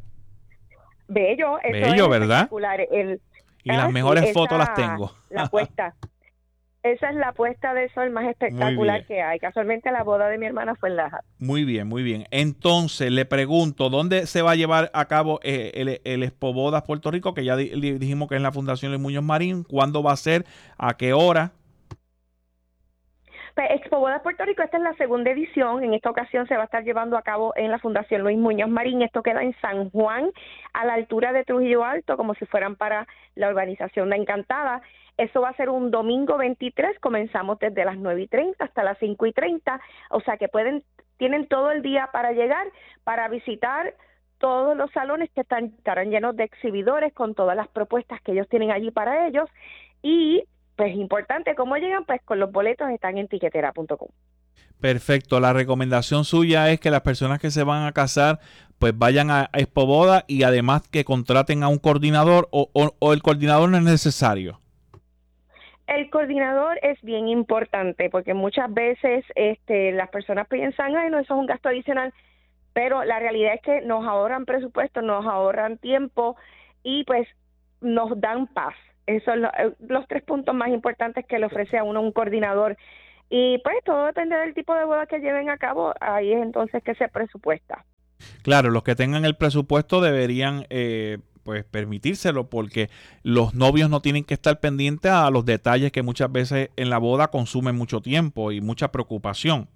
Bello, eso bello, es ¿verdad? El, y las mejores esa, fotos las tengo. La puesta. Esa es la puesta de sol más espectacular que hay. Casualmente la boda de mi hermana fue en Lajas. Muy bien, muy bien. Entonces, le pregunto, ¿dónde se va a llevar a cabo eh, el, el Expo Bodas Puerto Rico? Que ya di, dijimos que es en la Fundación Luis Muñoz Marín. ¿Cuándo va a ser? ¿A qué hora? Pues Expo Bodas Puerto Rico, esta es la segunda edición. En esta ocasión se va a estar llevando a cabo en la Fundación Luis Muñoz Marín. Esto queda en San Juan, a la altura de Trujillo Alto, como si fueran para la urbanización de Encantada. Eso va a ser un domingo veintitrés, comenzamos desde las nueve y treinta hasta las cinco y treinta, o sea que pueden tienen todo el día para llegar, para visitar todos los salones que están estarán llenos de exhibidores con todas las propuestas que ellos tienen allí para ellos y, pues importante, ¿cómo llegan? Pues con los boletos están en tiquetera punto com. Perfecto, la recomendación suya es que las personas que se van a casar pues vayan a Expo Boda y además que contraten a un coordinador o, o, o el coordinador no es necesario. El coordinador es bien importante porque muchas veces este, las personas piensan, ay, no, eso es un gasto adicional, pero la realidad es que nos ahorran presupuesto, nos ahorran tiempo y pues nos dan paz. Esos son los, los tres puntos más importantes que le ofrece a uno un coordinador. Y pues todo depende del tipo de boda que lleven a cabo, ahí es entonces que se presupuesta. Claro, los que tengan el presupuesto deberían eh, pues permitírselo, porque los novios no tienen que estar pendientes a los detalles que muchas veces en la boda consumen mucho tiempo y mucha preocupación.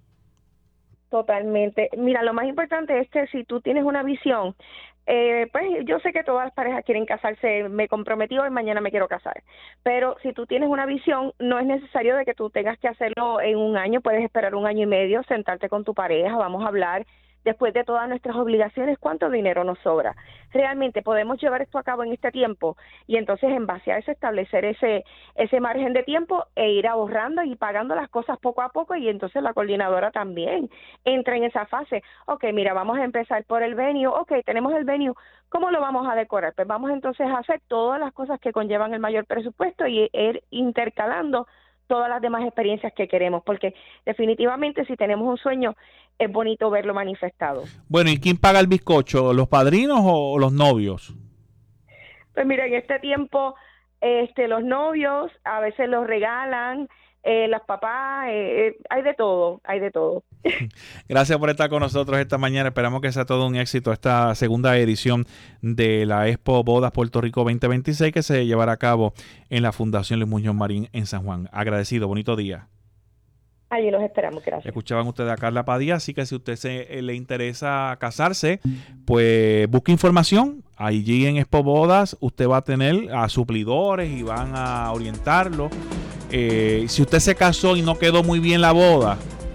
Totalmente. Mira, lo más importante es que si tú tienes una visión, eh, pues yo sé que todas las parejas quieren casarse, me comprometí hoy, mañana me quiero casar, pero si tú tienes una visión, no es necesario de que tú tengas que hacerlo en un año, puedes esperar un año y medio, sentarte con tu pareja, vamos a hablar. Después de todas nuestras obligaciones, ¿cuánto dinero nos sobra? Realmente podemos llevar esto a cabo en este tiempo y entonces en base a eso establecer ese ese margen de tiempo e ir ahorrando y pagando las cosas poco a poco, y entonces la coordinadora también entra en esa fase. Ok, mira, vamos a empezar por el venue. Ok, tenemos el venue. ¿Cómo lo vamos a decorar? Pues vamos entonces a hacer todas las cosas que conllevan el mayor presupuesto y ir intercalando todas las demás experiencias que queremos, porque definitivamente si tenemos un sueño es bonito verlo manifestado. Bueno, ¿y quién paga el bizcocho? ¿Los padrinos o los novios? Pues mira, en este tiempo este, los novios a veces los regalan, eh, las papás, eh, hay de todo, hay de todo. Gracias por estar con nosotros esta mañana. Esperamos que sea todo un éxito esta segunda edición de la Expo Bodas Puerto Rico veinte veintiséis, que se llevará a cabo en la Fundación Luis Muñoz Marín en San Juan. Agradecido, bonito día. Allí los esperamos, gracias. Escuchaban ustedes a Carla Padilla, así que si usted se eh, le interesa casarse, pues busque información. Allí en Expo Bodas usted va a tener a suplidores y van a orientarlo. Eh, si usted se casó y no quedó muy bien la boda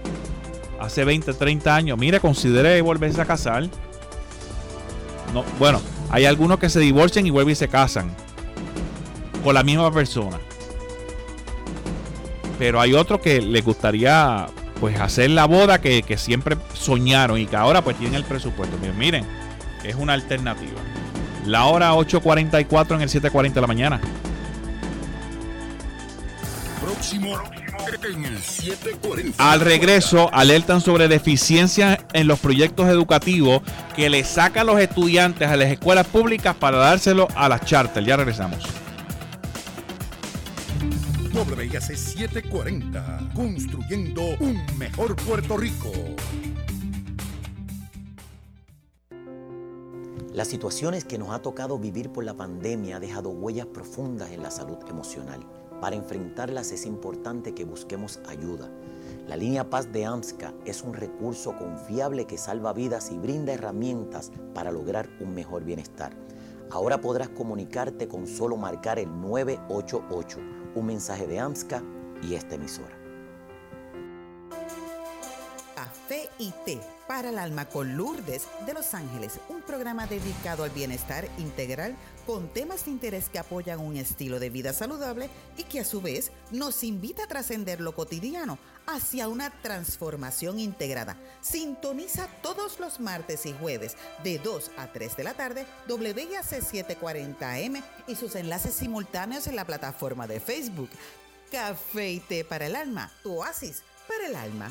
hace veinte, treinta años, mire, considere volverse a casar. No, bueno, hay algunos que se divorcian y vuelven y se casan con la misma persona. Pero hay otros que les gustaría pues hacer la boda que, que siempre soñaron y que ahora pues tienen el presupuesto. Miren, miren, es una alternativa. La hora ocho cuarenta y cuatro en el siete cuarenta de la mañana. Próximo en el siete cuarenta. Al regreso, alertan sobre deficiencias en los proyectos educativos que le sacan los estudiantes a las escuelas públicas para dárselo a las charter. Ya regresamos. W I A C siete cuarenta, construyendo un mejor Puerto Rico. Las situaciones que nos ha tocado vivir por la pandemia ha dejado huellas profundas en la salud emocional. Para enfrentarlas es importante que busquemos ayuda. La línea Paz de AMSCA es un recurso confiable que salva vidas y brinda herramientas para lograr un mejor bienestar. Ahora podrás comunicarte con solo marcar el nueve ocho ocho, un mensaje de AMSCA y esta emisora. Café y té para el alma con Lourdes de Los Ángeles, un programa dedicado al bienestar integral con temas de interés que apoyan un estilo de vida saludable y que a su vez nos invita a trascender lo cotidiano hacia una transformación integrada. Sintoniza todos los martes y jueves de dos a tres de la tarde W I A C siete cuarenta A M y sus enlaces simultáneos en la plataforma de Facebook. Café y té para el alma, tu oasis para el alma.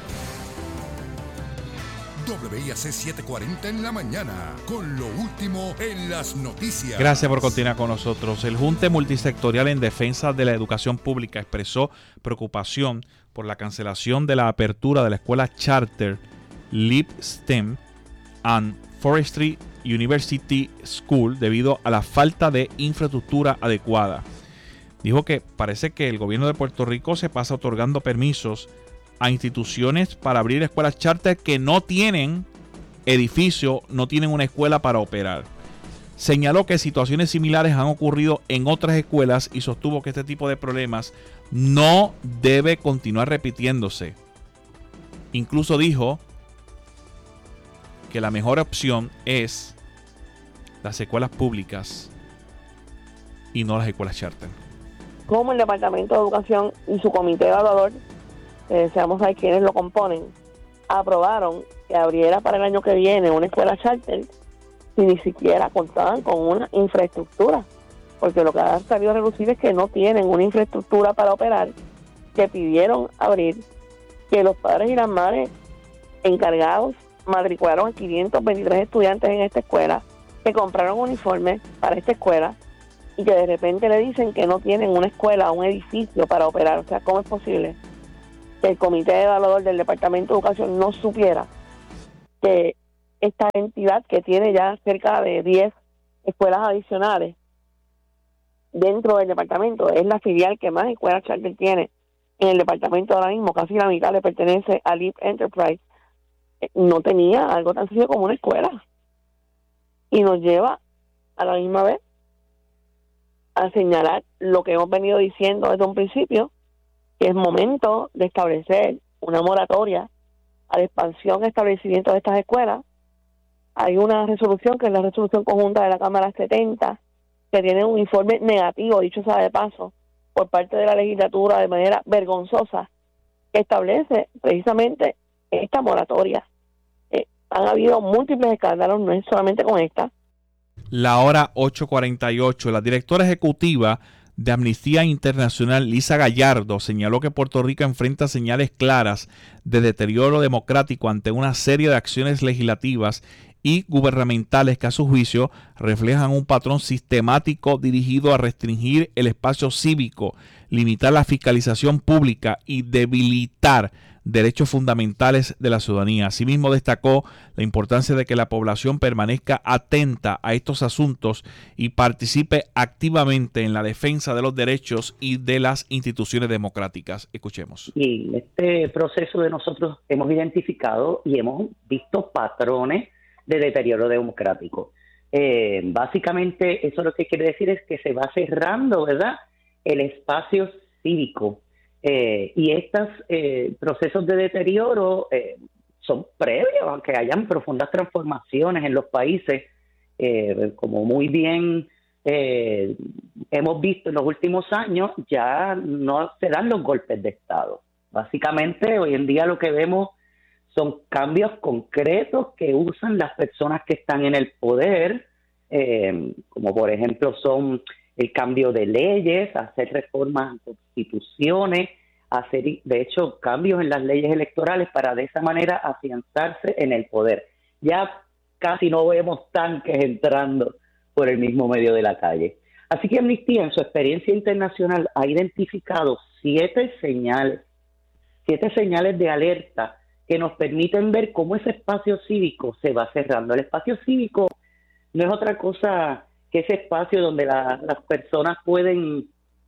W I A C siete cuarenta en la mañana, con lo último en las noticias. Gracias por continuar con nosotros. El Junte Multisectorial en Defensa de la Educación Pública expresó preocupación por la cancelación de la apertura de la escuela charter Leap STEM and Forestry University School debido a la falta de infraestructura adecuada. Dijo que parece que el gobierno de Puerto Rico se pasa otorgando permisos a instituciones para abrir escuelas charter que no tienen edificio, no tienen una escuela para operar. Señaló que situaciones similares han ocurrido en otras escuelas y sostuvo que este tipo de problemas no debe continuar repitiéndose. Incluso dijo que la mejor opción es las escuelas públicas y no las escuelas charter. Como el Departamento de Educación y su comité evaluador, que deseamos saber quiénes lo componen, aprobaron que abriera para el año que viene una escuela charter si ni siquiera contaban con una infraestructura porque lo que ha salido a relucir es que no tienen una infraestructura para operar, que pidieron abrir, que los padres y las madres encargados matricularon a quinientos veintitrés estudiantes en esta escuela, que compraron uniformes para esta escuela y que de repente le dicen que no tienen una escuela o un edificio para operar. O sea, ¿cómo es posible que el comité evaluador del Departamento de Educación no supiera que esta entidad, que tiene ya cerca de diez escuelas adicionales dentro del departamento, es la filial que más escuelas charter tiene en el departamento ahora mismo? Casi la mitad le pertenece a Leap Enterprise. No tenía algo tan sencillo como una escuela, y nos lleva a la misma vez a señalar lo que hemos venido diciendo desde un principio, que es momento de establecer una moratoria a la expansión y establecimiento de estas escuelas. Hay una resolución, que es la resolución conjunta de la Cámara setenta, que tiene un informe negativo, dicho sea de paso, por parte de la legislatura de manera vergonzosa, que establece precisamente esta moratoria. Eh, han habido múltiples escándalos, no es solamente con esta. La hora ocho cuarenta y ocho, la directora ejecutiva de Amnistía Internacional, Lisa Gallardo, señaló que Puerto Rico enfrenta señales claras de deterioro democrático ante una serie de acciones legislativas y gubernamentales que a su juicio reflejan un patrón sistemático dirigido a restringir el espacio cívico, limitar la fiscalización pública y debilitar derechos fundamentales de la ciudadanía. Asimismo, destacó la importancia de que la población permanezca atenta a estos asuntos y participe activamente en la defensa de los derechos y de las instituciones democráticas. Escuchemos. Y en este proceso de nosotros hemos identificado y hemos visto patrones de deterioro democrático. Eh, básicamente, eso lo que quiere decir es que se va cerrando, ¿verdad?, el espacio cívico. Eh, y estos eh, procesos de deterioro eh, son previos a que hayan profundas transformaciones en los países, eh, como muy bien eh, hemos visto en los últimos años. Ya no se dan los golpes de Estado. Básicamente, hoy en día lo que vemos son cambios concretos que usan las personas que están en el poder, eh, como por ejemplo son el cambio de leyes, hacer reformas en constituciones, hacer de hecho cambios en las leyes electorales para de esa manera afianzarse en el poder. Ya casi no vemos tanques entrando por el mismo medio de la calle. Así que Amnistía, en su experiencia internacional, ha identificado siete señales, siete señales de alerta que nos permiten ver cómo ese espacio cívico se va cerrando. El espacio cívico no es otra cosa que ese espacio donde la, las personas pueden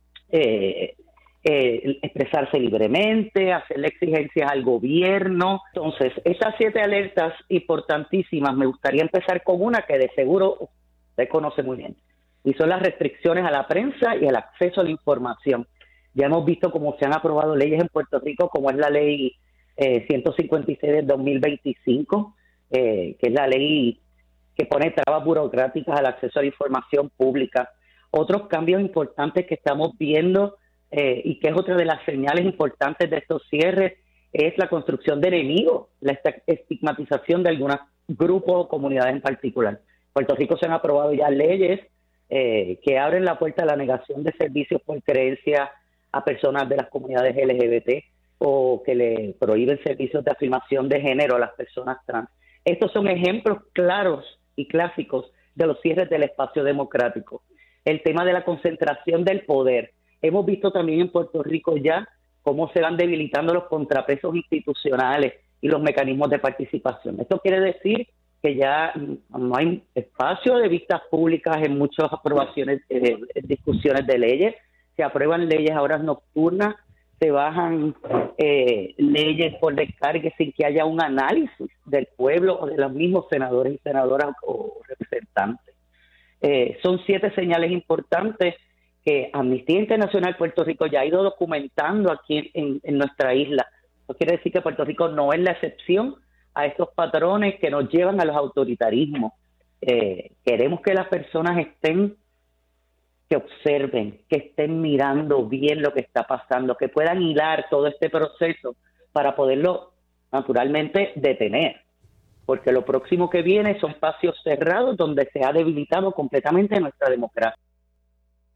eh, eh, expresarse libremente, hacerle exigencias al gobierno. Entonces, esas siete alertas importantísimas, me gustaría empezar con una que de seguro usted conoce muy bien, y son las restricciones a la prensa y el acceso a la información. Ya hemos visto cómo se han aprobado leyes en Puerto Rico, como es la ley eh, ciento cincuenta y seis del dos mil veinticinco, eh, que es la ley que pone trabas burocráticas al acceso a la información pública. Otros cambios importantes que estamos viendo eh, y que es otra de las señales importantes de estos cierres es la construcción de enemigos, la estigmatización de algunos grupos o comunidades en particular. En Puerto Rico se han aprobado ya leyes eh, que abren la puerta a la negación de servicios por creencia a personas de las comunidades L G B T, o que le prohíben servicios de afirmación de género a las personas trans. Estos son ejemplos claros y clásicos de los cierres del espacio democrático. El tema de la concentración del poder. Hemos visto también en Puerto Rico ya cómo se van debilitando los contrapesos institucionales y los mecanismos de participación. Esto quiere decir que ya no hay espacio de vistas públicas en muchas aprobaciones, eh, discusiones de leyes. Se aprueban leyes a horas nocturnas, se bajan eh, leyes por descargue sin que haya un análisis del pueblo o de los mismos senadores y senadoras o representantes. Eh, son siete señales importantes que Amnistía Internacional Puerto Rico ya ha ido documentando aquí en, en nuestra isla. Eso quiere decir que Puerto Rico no es la excepción a estos patrones que nos llevan a los autoritarismos. Eh, queremos que las personas estén que observen, que estén mirando bien lo que está pasando, que puedan hilar todo este proceso para poderlo naturalmente detener, porque lo próximo que viene son espacios cerrados donde se ha debilitado completamente nuestra democracia.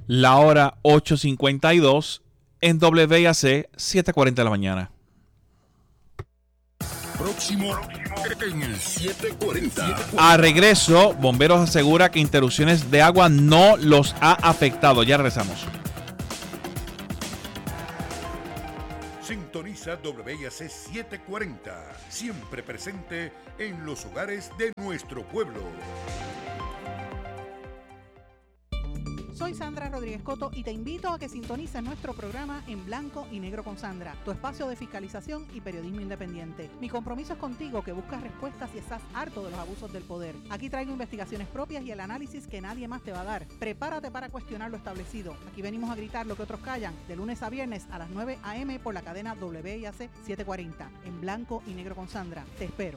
La hora ocho cincuenta y dos en W I A C siete cuarenta de la mañana. Próximo en el siete cuarenta. A regreso, bomberos asegura que interrupciones de agua no los ha afectado. Ya regresamos. Sintoniza W I A C siete cuarenta, siempre presente en los hogares de nuestro pueblo. Soy Sandra Rodríguez Coto y te invito a que sintonices nuestro programa En Blanco y Negro con Sandra, tu espacio de fiscalización y periodismo independiente. Mi compromiso es contigo, que buscas respuestas y estás harto de los abusos del poder. Aquí traigo investigaciones propias y el análisis que nadie más te va a dar. Prepárate para cuestionar lo establecido. Aquí venimos a gritar lo que otros callan, de lunes a viernes a las nueve a eme por la cadena W I A C siete cuarenta. En Blanco y Negro con Sandra. Te espero.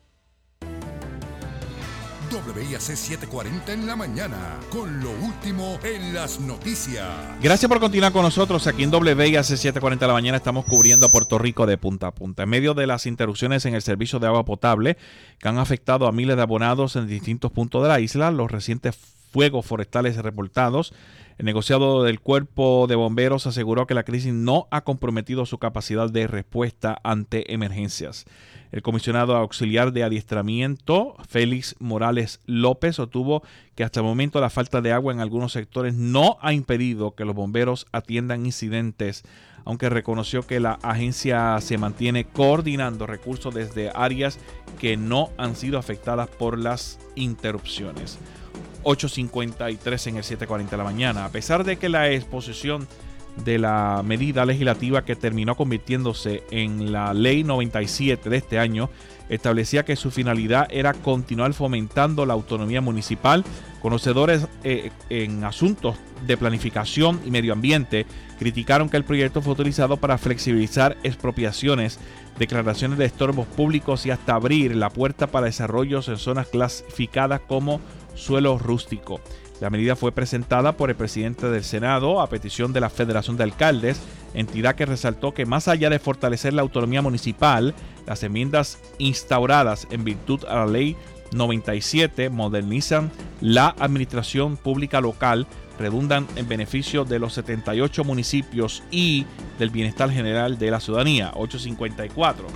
W I A C siete cuarenta en la mañana, con lo último en las noticias. Gracias por continuar con nosotros aquí en W I A C siete cuarenta de la mañana. Estamos cubriendo a Puerto Rico de punta a punta. En medio de las interrupciones en el servicio de agua potable que han afectado a miles de abonados en distintos puntos de la isla, los recientes fuegos forestales reportados, el negociado del Cuerpo de Bomberos aseguró que la crisis no ha comprometido su capacidad de respuesta ante emergencias. El comisionado auxiliar de adiestramiento, Félix Morales López, sostuvo que hasta el momento la falta de agua en algunos sectores no ha impedido que los bomberos atiendan incidentes, aunque reconoció que la agencia se mantiene coordinando recursos desde áreas que no han sido afectadas por las interrupciones. ocho cincuenta y tres en el siete cuarenta de la mañana. A pesar de que la exposición de la medida legislativa que terminó convirtiéndose en la Ley noventa y siete de este año establecía que su finalidad era continuar fomentando la autonomía municipal, conocedores eh, en asuntos de planificación y medio ambiente criticaron que el proyecto fue utilizado para flexibilizar expropiaciones, declaraciones de estorbos públicos y hasta abrir la puerta para desarrollos en zonas clasificadas como suelo rústico. La medida fue presentada por el presidente del Senado a petición de la Federación de Alcaldes, entidad que resaltó que más allá de fortalecer la autonomía municipal, las enmiendas instauradas en virtud a la Ley noventa y siete modernizan la administración pública local, redundan en beneficio de los setenta y ocho municipios y del bienestar general de la ciudadanía. ocho cincuenta y cuatro.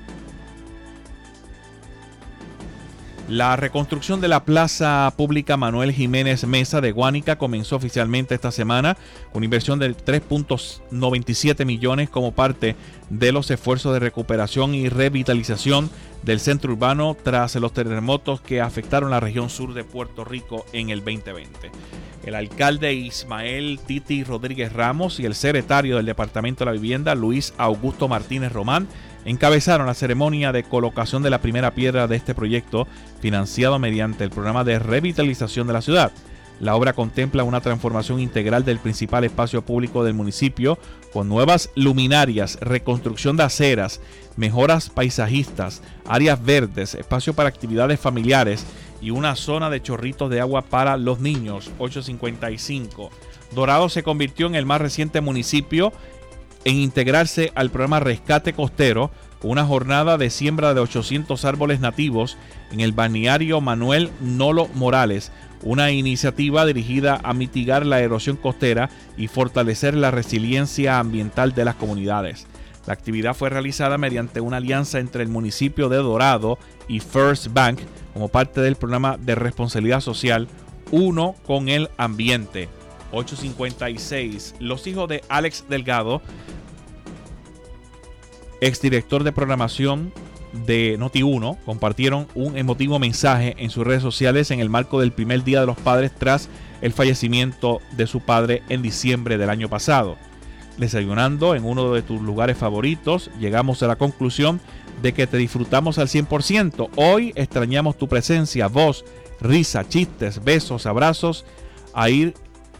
La reconstrucción de la Plaza Pública Manuel Jiménez Mesa de Guánica comenzó oficialmente esta semana con inversión de tres punto noventa y siete millones como parte de los esfuerzos de recuperación y revitalización del centro urbano tras los terremotos que afectaron la región sur de Puerto Rico en el veinte veinte. El alcalde Ismael Titi Rodríguez Ramos y el secretario del Departamento de la Vivienda, Luis Augusto Martínez Román, encabezaron la ceremonia de colocación de la primera piedra de este proyecto, financiado mediante el programa de revitalización de la ciudad. La obra contempla una transformación integral del principal espacio público del municipio, con nuevas luminarias, reconstrucción de aceras, mejoras paisajistas, áreas verdes, espacio para actividades familiares y una zona de chorritos de agua para los niños. ocho cincuenta y cinco. Dorado se convirtió en el más reciente municipio en integrarse al programa Rescate Costero, con una jornada de siembra de ochocientos árboles nativos en el balneario Manuel Nolo Morales, una iniciativa dirigida a mitigar la erosión costera y fortalecer la resiliencia ambiental de las comunidades. La actividad fue realizada mediante una alianza entre el municipio de Dorado y First Bank como parte del programa de responsabilidad social Uno con el Ambiente. ocho cincuenta y seis. Los hijos de Alex Delgado, exdirector de programación de Noti uno, compartieron un emotivo mensaje en sus redes sociales en el marco del primer Día de los Padres tras el fallecimiento de su padre en diciembre del año pasado. Desayunando en uno de tus lugares favoritos, llegamos a la conclusión de que te disfrutamos al cien por ciento. Hoy extrañamos tu presencia, voz, risa, chistes, besos, abrazos, a ir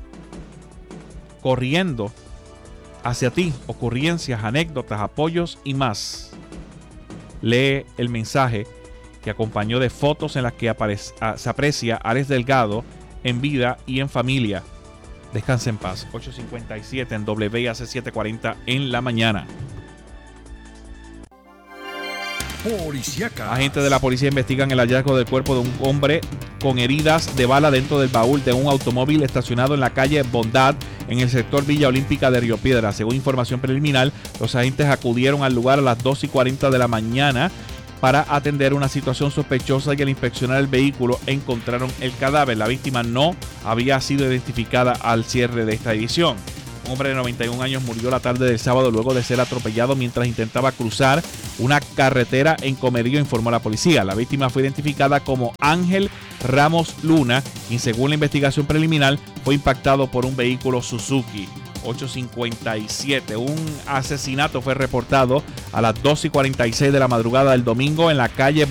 corriendo hacia ti, ocurrencias, anécdotas, apoyos y más. Lee el mensaje que acompañó de fotos en las que aparece, se aprecia a Alex Delgado en vida y en familia. Descansa en paz. ocho cincuenta y siete en W I A C siete cuarenta en la mañana. policíacas. Agentes de la policía investigan el hallazgo del cuerpo de un hombre con heridas de bala dentro del baúl de un automóvil estacionado en la calle Bondad, en el sector Villa Olímpica de Río Piedras. Según información preliminar, los agentes acudieron al lugar a las dos y cuarenta de la mañana para atender una situación sospechosa y al inspeccionar el vehículo encontraron el cadáver. La víctima no había sido identificada al cierre de esta edición. Un hombre de noventa y un años murió la tarde del sábado luego de ser atropellado mientras intentaba cruzar una carretera en Comerío, informó la policía. La víctima fue identificada como Ángel Ramos Luna, quien según la investigación preliminar fue impactado por un vehículo Suzuki. ocho cincuenta y siete. Un asesinato fue reportado a las dos y cuarenta y seis de la madrugada del domingo en la calle